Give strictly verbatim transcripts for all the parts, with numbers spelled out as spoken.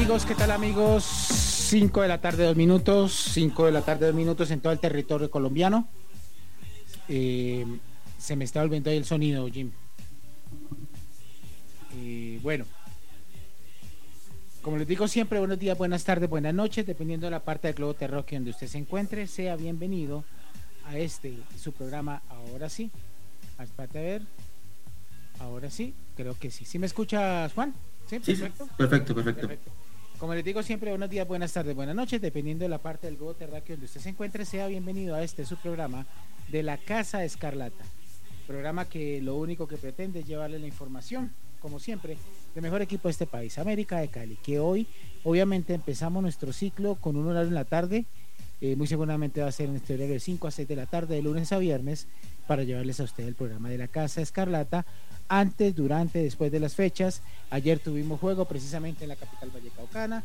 amigos? ¿Qué tal amigos? cinco de la tarde, dos minutos, cinco de la tarde, dos minutos en todo el territorio colombiano. Eh, se me está volviendo ahí el sonido, Jim. Eh, bueno, como les digo siempre, buenos días, buenas tardes, buenas noches, dependiendo de la parte del globo terráqueo donde usted se encuentre. Sea bienvenido a este, su programa. Ahora sí, espérate a ver. Ahora sí, creo que sí. ¿Sí me escuchas, Juan? Sí, perfecto. Sí, perfecto, perfecto. perfecto. Como les digo siempre, buenos días, buenas tardes, buenas noches, dependiendo de la parte del globo terráqueo donde usted se encuentre. Sea bienvenido a este su programa de la Casa Escarlata, programa que lo único que pretende es llevarle la información, como siempre, del mejor equipo de este país, América de Cali, que hoy obviamente empezamos nuestro ciclo con un horario en la tarde, eh, muy seguramente va a ser en este horario de cinco a seis de la tarde, de lunes a viernes, para llevarles a usted el programa de la Casa Escarlata, antes, durante, después de las fechas. Ayer tuvimos juego precisamente en la capital vallecaucana.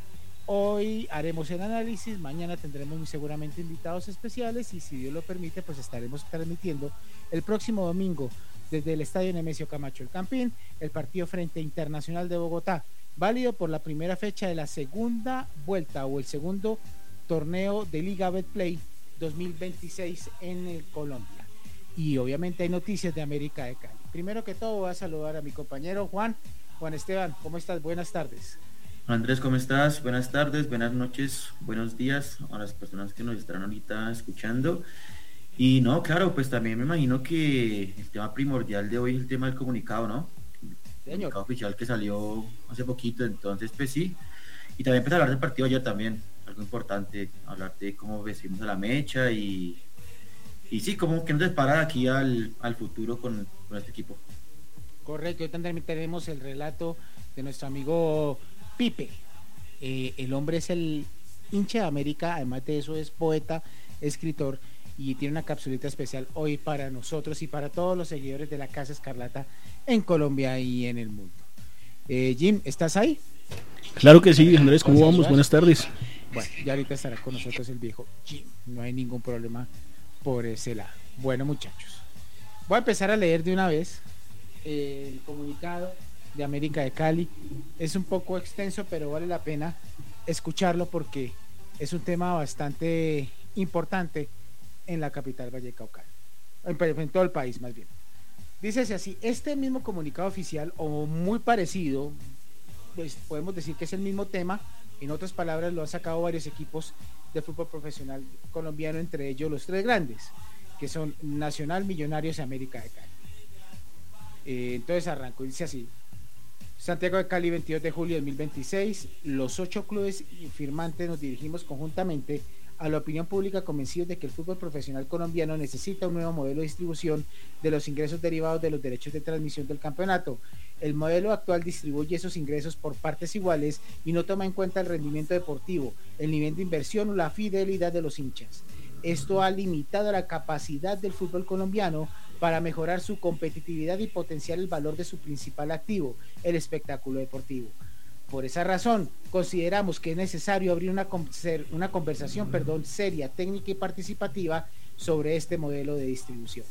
Hoy haremos el análisis, mañana tendremos muy seguramente invitados especiales y si Dios lo permite, pues estaremos transmitiendo el próximo domingo desde el Estadio Nemesio Camacho El Campín, el partido frente a Internacional de Bogotá, válido por la primera fecha de la segunda vuelta o el segundo torneo de Liga Betplay dos mil veintiséis en el Colombia. Y obviamente hay noticias de América de Cali. Primero que todo voy a saludar a mi compañero Juan. Juan Esteban, ¿cómo estás? Buenas tardes. Andrés, ¿cómo estás? Buenas tardes, buenas noches, buenos días a las personas que nos estarán ahorita escuchando. Y no, claro, pues también me imagino que el tema primordial de hoy es el tema del comunicado, ¿no? El Señor. comunicado oficial que salió hace poquito, entonces pues sí. Y también pues hablar del partido ayer también, algo importante, hablar de cómo vestimos a la mecha y, y sí, cómo que nos depara aquí al, al futuro con, con este equipo. Correcto, hoy también tenemos el relato de nuestro amigo Pipe. Eh, el hombre es el hincha de América, además de eso es poeta, escritor y tiene una capsulita especial hoy para nosotros y para todos los seguidores de la Casa Escarlata en Colombia y en el mundo. Eh, Jim, ¿estás ahí? Claro que sí, Andrés, ¿cómo vamos? Buenas tardes. Bueno, ya ahorita estará con nosotros el viejo Jim, no hay ningún problema por ese lado. Bueno, muchachos, voy a empezar a leer de una vez el comunicado de América de Cali. Es un poco extenso, pero vale la pena escucharlo porque es un tema bastante importante en la capital vallecaucana, en, en todo el país más bien. Dice así: este mismo comunicado oficial, o muy parecido, pues podemos decir que es el mismo tema, en otras palabras lo han sacado varios equipos de fútbol profesional colombiano, entre ellos los tres grandes, que son Nacional, Millonarios y América de Cali. Eh, entonces arranco, dice así: Santiago de Cali, veintidós de julio de dos mil veintiséis. Los ocho clubes firmantes nos dirigimos conjuntamente a la opinión pública convencidos de que el fútbol profesional colombiano necesita un nuevo modelo de distribución de los ingresos derivados de los derechos de transmisión del campeonato. El modelo actual distribuye esos ingresos por partes iguales y no toma en cuenta el rendimiento deportivo, el nivel de inversión o la fidelidad de los hinchas. Esto ha limitado la capacidad del fútbol colombiano para mejorar su competitividad y potenciar el valor de su principal activo, el espectáculo deportivo. Por esa razón, consideramos que es necesario abrir una, una conversación perdón, seria, técnica y participativa sobre este modelo de distribución.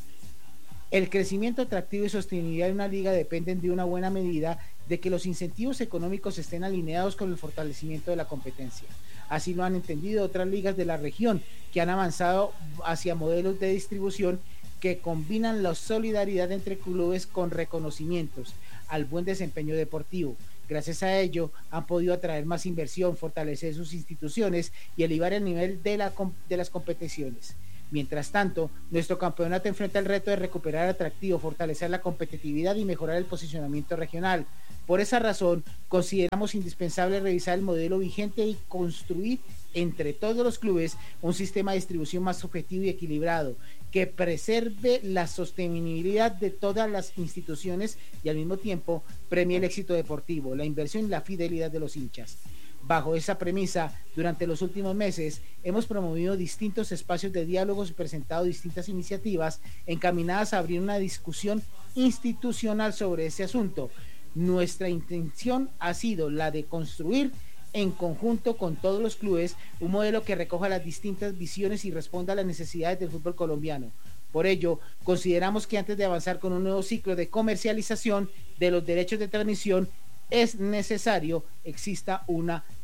El crecimiento atractivo y sostenibilidad de una liga dependen de una buena medida de que los incentivos económicos estén alineados con el fortalecimiento de la competencia. Así lo han entendido otras ligas de la región que han avanzado hacia modelos de distribución que combinan la solidaridad entre clubes con reconocimientos al buen desempeño deportivo. Gracias a ello han podido atraer más inversión, fortalecer sus instituciones y elevar el nivel de, la, de las competiciones. Mientras tanto, nuestro campeonato enfrenta el reto de recuperar atractivo, fortalecer la competitividad y mejorar el posicionamiento regional. Por esa razón, consideramos indispensable revisar el modelo vigente y construir entre todos los clubes un sistema de distribución más objetivo y equilibrado, que preserve la sostenibilidad de todas las instituciones y al mismo tiempo premie el éxito deportivo, la inversión y la fidelidad de los hinchas. Bajo esa premisa, durante los últimos meses hemos promovido distintos espacios de diálogos y presentado distintas iniciativas encaminadas a abrir una discusión institucional sobre ese asunto. Nuestra intención ha sido la de construir en conjunto con todos los clubes un modelo que recoja las distintas visiones y responda a las necesidades del fútbol colombiano. Por ello, consideramos que antes de avanzar con un nuevo ciclo de comercialización de los derechos de transmisión, es necesario exista una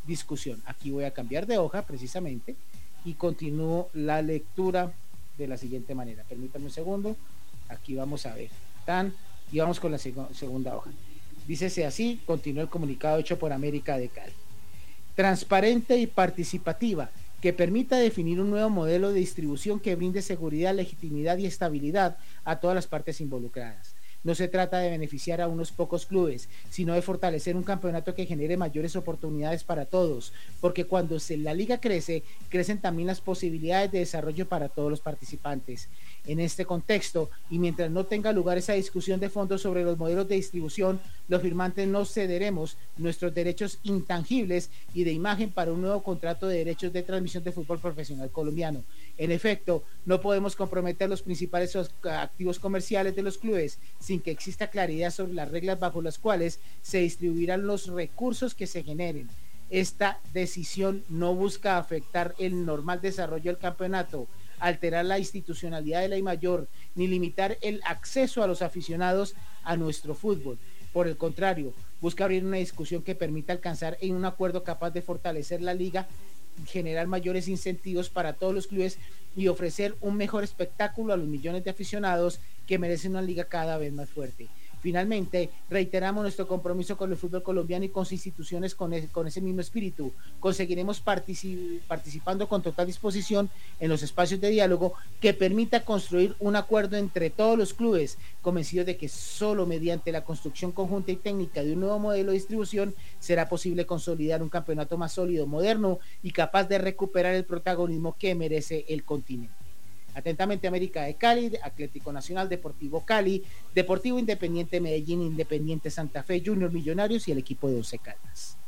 discusión. Aquí voy a cambiar de hoja precisamente y continúo la lectura de la siguiente manera. Permítanme un segundo. Aquí vamos a ver. Tan, y vamos con la seg- segunda hoja. Dícese así, continúa el comunicado hecho por América de Cali. Transparente y participativa, que permita definir un nuevo modelo de distribución que brinde seguridad, legitimidad y estabilidad a todas las partes involucradas. No se trata de beneficiar a unos pocos clubes, sino de fortalecer un campeonato que genere mayores oportunidades para todos, porque cuando se, la liga crece, crecen también las posibilidades de desarrollo para todos los participantes. En este contexto, y mientras no tenga lugar esa discusión de fondo sobre los modelos de distribución, los firmantes no cederemos nuestros derechos intangibles y de imagen para un nuevo contrato de derechos de transmisión de fútbol profesional colombiano. En efecto, no podemos comprometer los principales activos comerciales de los clubes sin que exista claridad sobre las reglas bajo las cuales se distribuirán los recursos que se generen. Esta decisión no busca afectar el normal desarrollo del campeonato, alterar la institucionalidad de la DIMAYOR, ni limitar el acceso a los aficionados a nuestro fútbol. Por el contrario, busca abrir una discusión que permita alcanzar en un acuerdo capaz de fortalecer la liga, generar mayores incentivos para todos los clubes y ofrecer un mejor espectáculo a los millones de aficionados que merecen una liga cada vez más fuerte. Finalmente, reiteramos nuestro compromiso con el fútbol colombiano y con sus instituciones con, el, con ese mismo espíritu. Conseguiremos particip- participando con total disposición en los espacios de diálogo que permita construir un acuerdo entre todos los clubes, convencidos de que solo mediante la construcción conjunta y técnica de un nuevo modelo de distribución será posible consolidar un campeonato más sólido, moderno y capaz de recuperar el protagonismo que merece el continente. Atentamente, América de Cali, Atlético Nacional, Deportivo Cali, Deportivo Independiente Medellín, Independiente Santa Fe, Junior Millonarios y el equipo de Once Caldas.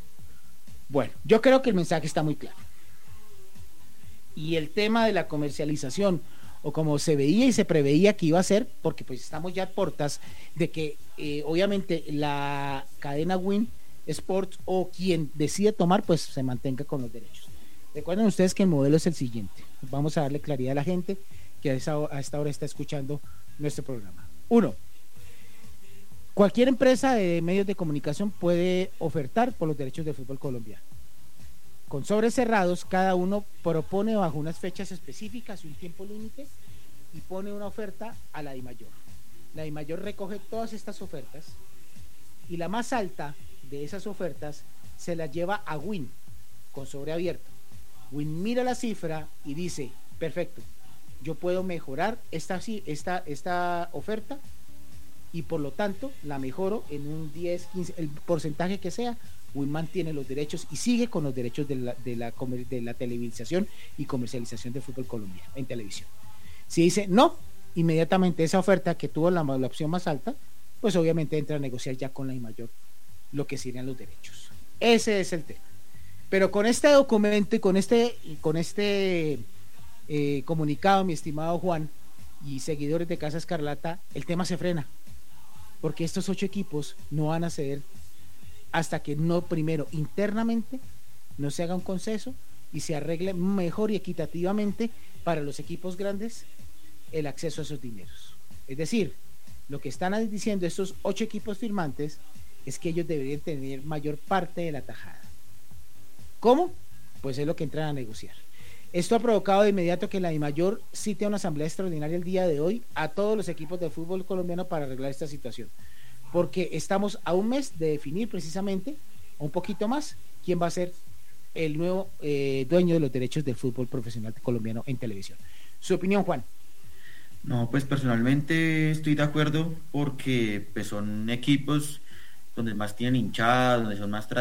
Bueno, yo creo que el mensaje está muy claro. Y el tema de la comercialización, o como se veía y se preveía que iba a ser, porque pues estamos ya a puertas de que eh, obviamente la cadena Win Sports o quien decide tomar, pues se mantenga con los derechos. Recuerden ustedes que el modelo es el siguiente. Vamos a darle claridad a la gente que a, esa, a esta hora está escuchando nuestro programa. Uno, cualquier empresa de medios de comunicación puede ofertar por los derechos del fútbol colombiano. Con sobres cerrados, cada uno propone bajo unas fechas específicas y un tiempo límite y pone una oferta a la DIMAYOR. La DIMAYOR recoge todas estas ofertas y la más alta de esas ofertas se la lleva a Win con sobre abierto. Win mira la cifra y dice, perfecto, yo puedo mejorar esta, esta, esta oferta y por lo tanto la mejoro en un diez, quince, el porcentaje que sea. Win mantiene los derechos y sigue con los derechos de la, de la, de la televisación y comercialización del fútbol colombiano en televisión. Si dice no, inmediatamente esa oferta que tuvo la, la opción más alta, pues obviamente entra a negociar ya con la DIMAYOR lo que serían los derechos. Ese es el tema. Pero con este documento y con este, y con este eh, comunicado, mi estimado Juan y seguidores de Casa Escarlata, el tema se frena, porque estos ocho equipos no van a ceder hasta que no, primero, internamente no se haga un consenso y se arregle mejor y equitativamente para los equipos grandes el acceso a esos dineros. Es decir, lo que están diciendo estos ocho equipos firmantes es que ellos deberían tener mayor parte de la tajada. ¿Cómo? Pues es lo que entran a negociar. Esto ha provocado de inmediato que la DIMAYOR cite una asamblea extraordinaria el día de hoy a todos los equipos de fútbol colombiano para arreglar esta situación, porque estamos a un mes de definir precisamente, un poquito más, quién va a ser el nuevo eh, dueño de los derechos del fútbol profesional colombiano en televisión. ¿Su opinión, Juan? No, pues personalmente estoy de acuerdo porque pues, son equipos donde más tienen hinchadas, donde son más